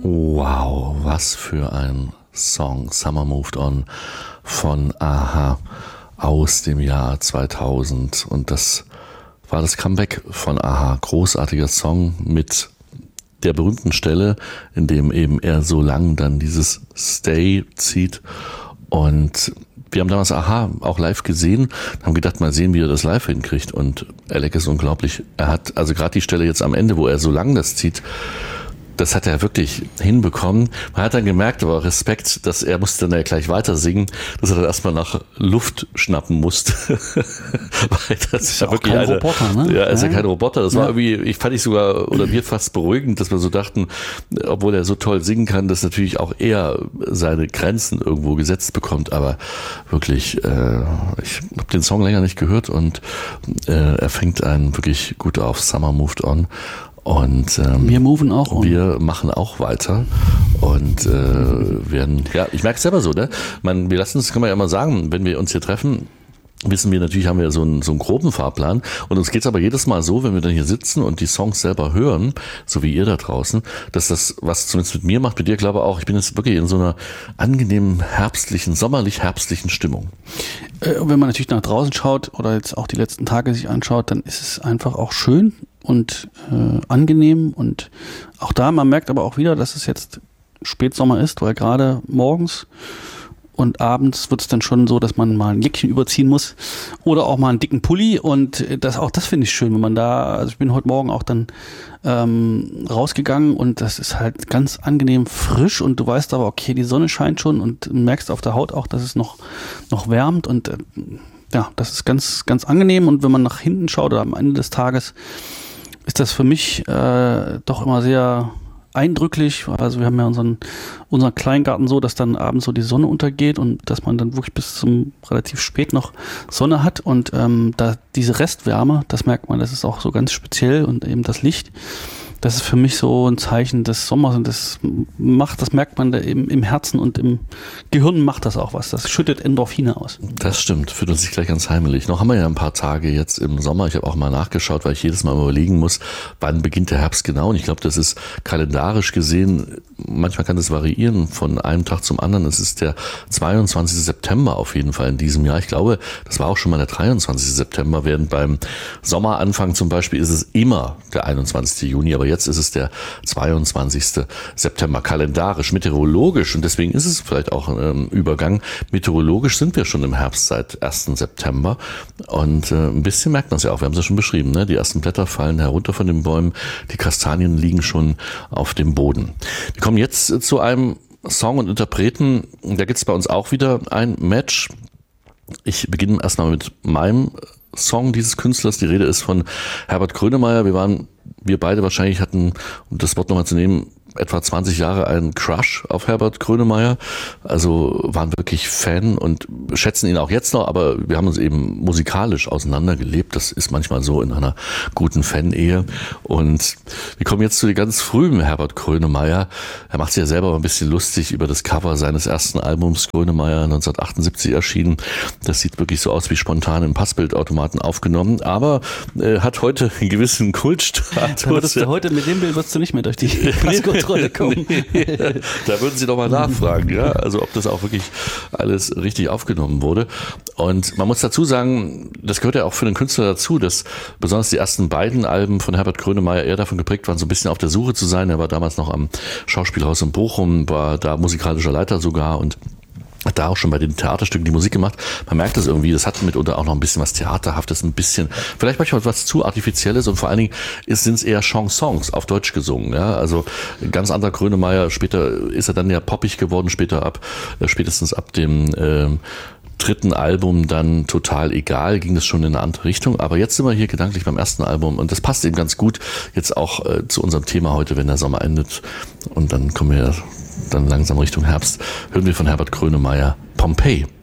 Wow, was für ein Song. Summer Moved On von a-ha aus dem Jahr 2000. Und das war das Comeback von a-ha. Großartiger Song mit der berühmten Stelle, in dem eben er so lang dann dieses Stay zieht. Und wir haben damals a-ha auch live gesehen, haben gedacht, mal sehen, wie er das live hinkriegt. Und Alec ist unglaublich. Er hat also gerade die Stelle jetzt am Ende, wo er so lang das zieht, das hat er wirklich hinbekommen. Man hat dann gemerkt, aber Respekt, dass er musste dann ja gleich weiter singen, dass er dann erstmal nach Luft schnappen musste. Weil das ist ja wirklich kein Roboter, ne? Ja, ist ja kein Roboter. Das war irgendwie, fand ich sogar, oder mir fast beruhigend, dass wir so dachten, obwohl er so toll singen kann, dass natürlich auch er seine Grenzen irgendwo gesetzt bekommt. Aber wirklich, ich habe den Song länger nicht gehört und er fängt einen wirklich gut auf. Summer Moved On. Und wir moven auch um. Wir machen auch weiter und werden, ja, ich merke es selber so, ne? Wir lassen es, kann man ja mal sagen, wenn wir uns hier treffen, wissen wir natürlich, haben wir so einen groben Fahrplan und uns geht's aber jedes Mal so, wenn wir dann hier sitzen und die Songs selber hören, so wie ihr da draußen, dass das, was zumindest mit mir macht, mit dir glaube ich auch, ich bin jetzt wirklich in so einer angenehmen herbstlichen, sommerlich-herbstlichen Stimmung. Wenn man natürlich nach draußen schaut oder jetzt auch die letzten Tage sich anschaut, dann ist es einfach auch schön und angenehm und auch da, man merkt aber auch wieder, dass es jetzt Spätsommer ist, weil gerade morgens und abends wird es dann schon so, dass man mal ein Jäckchen überziehen muss oder auch mal einen dicken Pulli und das finde ich schön, wenn man da, also ich bin heute Morgen auch dann rausgegangen und das ist halt ganz angenehm frisch und du weißt aber, okay, die Sonne scheint schon und merkst auf der Haut auch, dass es noch wärmt und ja, das ist ganz, ganz angenehm und wenn man nach hinten schaut oder am Ende des Tages ist das für mich doch immer sehr eindrücklich. Also wir haben ja unseren Kleingarten so, dass dann abends so die Sonne untergeht und dass man dann wirklich bis zum relativ spät noch Sonne hat und da diese Restwärme, das merkt man, das ist auch so ganz speziell und eben das Licht. Das ist für mich so ein Zeichen des Sommers und das merkt man da eben im Herzen und im Gehirn macht das auch was. Das schüttet Endorphine aus. Das stimmt, fühlt uns sich gleich ganz heimelig. Noch haben wir ja ein paar Tage jetzt im Sommer. Ich habe auch mal nachgeschaut, weil ich jedes Mal überlegen muss, wann beginnt der Herbst genau. Und ich glaube, das ist kalendarisch gesehen, manchmal kann das variieren von einem Tag zum anderen. Es ist der 22. September auf jeden Fall in diesem Jahr. Ich glaube, das war auch schon mal der 23. September, während beim Sommeranfang zum Beispiel ist es immer der 21. Juni, aber jetzt ist es der 22. September, kalendarisch, meteorologisch und deswegen ist es vielleicht auch ein Übergang. Meteorologisch sind wir schon im Herbst seit 1. September und ein bisschen merkt man es ja auch, wir haben es ja schon beschrieben, ne? Die ersten Blätter fallen herunter von den Bäumen, die Kastanien liegen schon auf dem Boden. Wir kommen jetzt zu einem Song und Interpreten, da gibt es bei uns auch wieder ein Match. Ich beginne erstmal mit meinem Song dieses Künstlers, die Rede ist von Herbert Grönemeyer. Wir beide wahrscheinlich hatten, um das Wort nochmal zu nehmen, etwa 20 Jahre einen Crush auf Herbert Grönemeyer, also waren wirklich Fan und schätzen ihn auch jetzt noch, aber wir haben uns eben musikalisch auseinandergelebt, das ist manchmal so in einer guten Fan-Ehe und wir kommen jetzt zu den ganz frühen Herbert Grönemeyer. Er macht sich ja selber ein bisschen lustig über das Cover seines ersten Albums, Grönemeyer 1978 erschienen, das sieht wirklich so aus wie spontan im Passbildautomaten aufgenommen, aber hat heute einen gewissen Kultstatus. Heute mit dem Bild wirst du nicht mehr durch die Passkontrolle kommen. Da würden Sie doch mal nachfragen, ja, also ob das auch wirklich alles richtig aufgenommen wurde. Und man muss dazu sagen, das gehört ja auch für den Künstler dazu, dass besonders die ersten beiden Alben von Herbert Grönemeyer eher davon geprägt waren, so ein bisschen auf der Suche zu sein. Er war damals noch am Schauspielhaus in Bochum, war da musikalischer Leiter sogar und hat da auch schon bei den Theaterstücken die Musik gemacht. Man merkt das irgendwie, das hat mitunter auch noch ein bisschen was Theaterhaftes, ein bisschen, vielleicht manchmal was zu Artifizielles und vor allen Dingen sind es eher Chansons auf Deutsch gesungen. Ja? Also ein ganz anderer Grönemeyer, später ist er dann ja poppig geworden, spätestens ab dem dritten Album dann Total egal, ging das schon in eine andere Richtung, aber jetzt sind wir hier gedanklich beim ersten Album und das passt eben ganz gut jetzt auch zu unserem Thema heute, wenn der Sommer endet und dann kommen wir dann langsam Richtung Herbst, hören wir von Herbert Grönemeyer Pompeii.